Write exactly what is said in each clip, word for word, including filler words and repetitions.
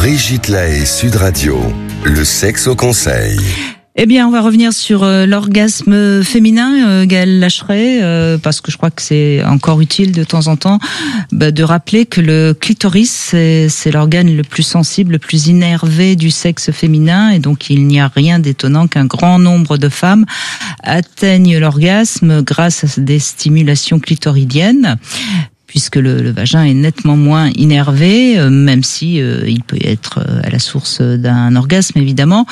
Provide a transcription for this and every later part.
Brigitte Lahaie, Sud Radio, le sexe au conseil. Eh bien, on va revenir sur euh, l'orgasme féminin, euh, Gaëlle Lacheret, euh, parce que je crois que c'est encore utile de temps en temps bah, de rappeler que le clitoris, c'est, c'est l'organe le plus sensible, le plus innervé du sexe féminin, et donc il n'y a rien d'étonnant qu'un grand nombre de femmes atteignent l'orgasme grâce à des stimulations clitoridiennes, puisque le, le vagin est nettement moins innervé, euh, même si euh, il peut être euh, à la source d'un orgasme évidemment.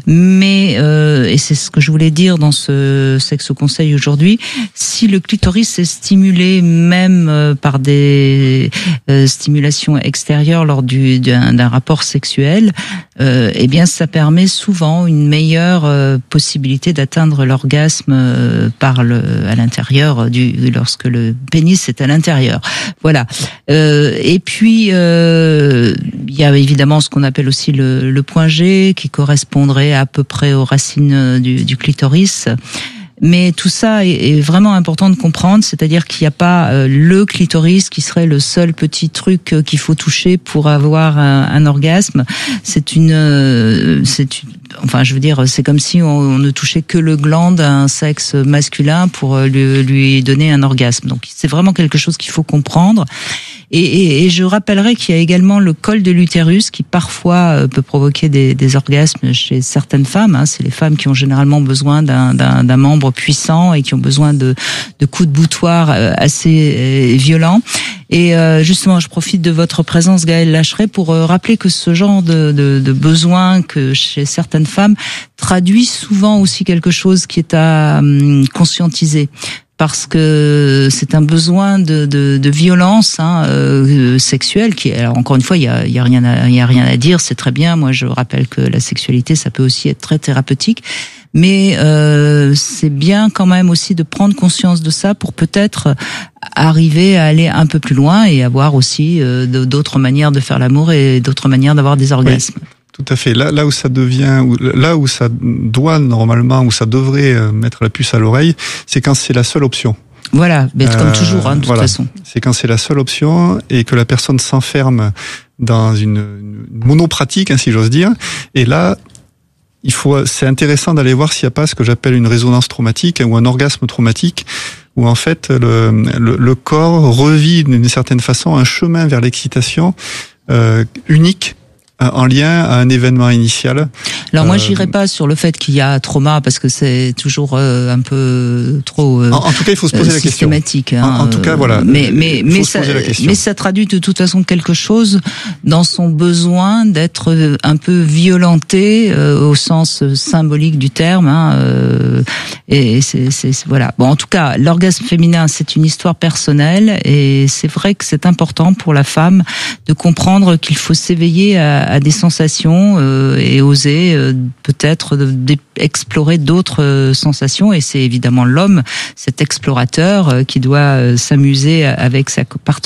Mais euh, et c'est ce que je voulais dire dans ce sexe au conseil aujourd'hui, si le clitoris est stimulé même euh, par des euh, stimulations extérieures lors du d'un, d'un rapport sexuel, euh, eh bien ça permet souvent une meilleure euh, possibilité d'atteindre l'orgasme euh, par le à l'intérieur du lorsque le pénis est à l'intérieur. Voilà. Euh, et puis euh, il y a évidemment ce qu'on appelle aussi le, le point G, qui correspondrait à peu près aux racines du, du clitoris. Mais tout ça est, est vraiment important de comprendre, c'est-à-dire qu'il n'y a pas euh, le clitoris qui serait le seul petit truc euh, qu'il faut toucher pour avoir un, un orgasme. C'est une, euh, c'est une, enfin, je veux dire, c'est comme si on, on ne touchait que le gland d'un sexe masculin pour euh, lui, lui donner un orgasme. Donc, c'est vraiment quelque chose qu'il faut comprendre. Et, et, et je rappellerai qu'il y a également le col de l'utérus qui parfois euh, peut provoquer des, des orgasmes chez certaines femmes. Hein. C'est les femmes qui ont généralement besoin d'un, d'un, d'un membre puissant et qui ont besoin de, de coups de boutoir euh, assez euh, violents. Et euh, justement, je profite de votre présence, Gaëlle Lacheret, pour euh, rappeler que ce genre de, de, de besoin que chez certaines femmes traduit souvent aussi quelque chose qui est à hum, conscientiser. Parce que c'est un besoin de, de, de violence hein, euh, sexuelle qui, alors encore une fois, il y a, il y a rien à, il y a rien à dire, c'est très bien. Moi, je rappelle que la sexualité, ça peut aussi être très thérapeutique, mais euh, c'est bien quand même aussi de prendre conscience de ça pour peut-être arriver à aller un peu plus loin et avoir aussi euh, d'autres manières de faire l'amour et d'autres manières d'avoir des orgasmes. Oui. Tout à fait. Là, là où ça devient, là où ça doit normalement, où ça devrait mettre la puce à l'oreille, c'est quand c'est la seule option. Voilà, mais comme euh, toujours, hein, de toute voilà. façon. C'est quand c'est la seule option et que la personne s'enferme dans une, une monopratique, hein, si j'ose dire. Et là, il faut, c'est intéressant d'aller voir s'il n'y a pas ce que j'appelle une résonance traumatique ou un orgasme traumatique, où en fait le, le, le corps revit d'une certaine façon un chemin vers l'excitation euh, unique, en lien à un événement initial. Alors moi, euh, j'irai pas sur le fait qu'il y a trauma parce que c'est toujours euh, un peu trop. Euh, en, en tout cas, il faut se poser euh, la question. Systématique. Hein, en, en tout cas, voilà. Mais mais mais ça, mais ça traduit de toute façon quelque chose dans son besoin d'être un peu violenté euh, au sens symbolique du terme. Hein, euh, et c'est, c'est voilà. Bon, en tout cas, l'orgasme féminin, c'est une histoire personnelle et c'est vrai que c'est important pour la femme de comprendre qu'il faut s'éveiller à à des sensations euh, et oser euh, peut-être explorer d'autres euh, sensations, et c'est évidemment l'homme, cet explorateur euh, qui doit euh, s'amuser avec sa partenaire